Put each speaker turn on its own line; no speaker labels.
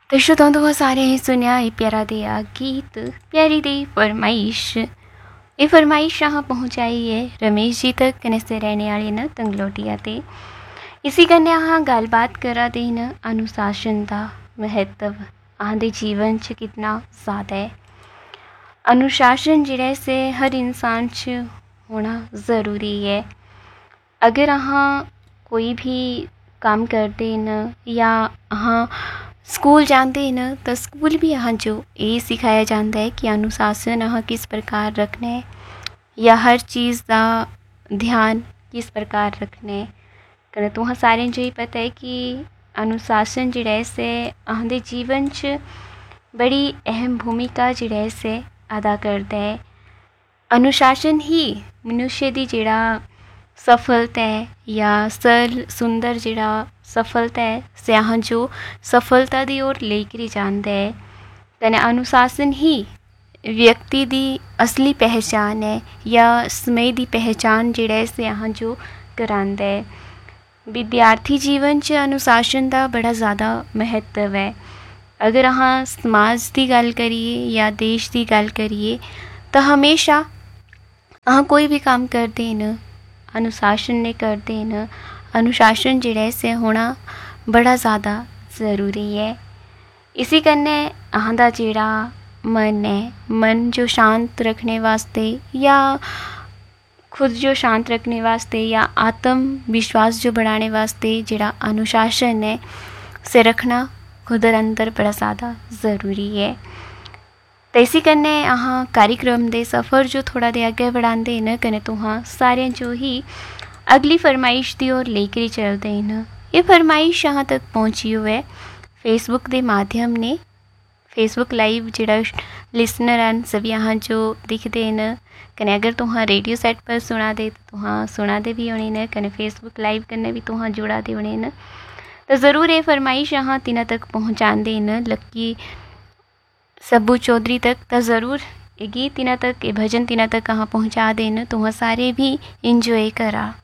तो श्रोताओं तुहां सारे ही सुनिया ये प्यारा दिया गीत प्यारी दी फरमाइश। ये फरमाइश अहाँ पहुँचाई है रमेश जी तक कने से रहने वाले न तंगलोटिया ते। इसी कन्ने अहाँ गलबात करा दे न अनुशासन का महत्व अहाँ दे जीवन च कितना ज़्यादा है। अनुशासन जिहड़ा से हर इंसान च होना ज़रूरी है। अगर अहाँ कोई भी काम करते न या अहाँ स्कूल जाते न तो स्कूल भी अहाँ जो ये सिखाया जाता है कि अनुशासन अहाँ किस प्रकार रखना है या हर चीज़ का ध्यान किस प्रकार रखना है। कने तुहां सारें जो ही पता है कि अनुशासन जिहड़ा से अहाँ दे जीवन च बड़ी अहम भूमिका जिहड़ा से अदा करता है। अनुशासन ही मनुष्य दी जिहड़ा सफलता है या सरल सुंदर जिहड़ा सफलता है से अहाँ जो सफलता दी ओर लेकर जाता है। कने अनुशासन ही व्यक्ति दी असली पहचान है या समय दी पहचान जिहड़ा से अहाँ जो करांदा है। विद्यार्थी जीवन च अनुशासन का बड़ा ज़्यादा महत्व है। अगर अहाँ समाज की गल करिए या देश की गल करिए तो हमेशा अहाँ कोई भी काम करते न अनुशासन ने करते न अनुशासन जिहड़ा से होना बड़ा ज़्यादा ज़रूरी है। इसी कन्ने अहाँ दा जिहड़ा मन है मन जो शांत रखने वास्ते या खुद जो शांत रखने वास्ते या आत्मविश्वास जो बढ़ाने वास्ते जिहड़ा अनुशासन है से रखना खुद अंदर बड़ा ज़्यादा ज़रूरी है। तो इसी कन्ने अहाँ कार्यक्रम दे सफ़र जो थोड़ा दे अगे बढ़ाते न कने तुहां सारे जो ही अगली फरमाइश दी ओर लेकर चलते न। ये फरमाइश यहाँ तक पहुँची हुई है फेसबुक के माध्यम ने। फेसबुक लाइव जिहड़ा लिसनर हैं सभी यहाँ जो दिखते न कने अगर तुहां रेडियो सेट पर सुना दे तो तुहां सुना दे भी होने न कने फेसबुक लाइव कन्ने भी तुहां जुड़ा दे होने न। तो ज़रूर ये फरमाइश यहाँ तिना तक पहुँचा दे न लक्की सब्बू चौधरी तक। तो ज़रूर ये गीत तिना तक ये भजन तिना तक कहाँ पहुँचा देना तुहां सारे भी इंजॉय करा।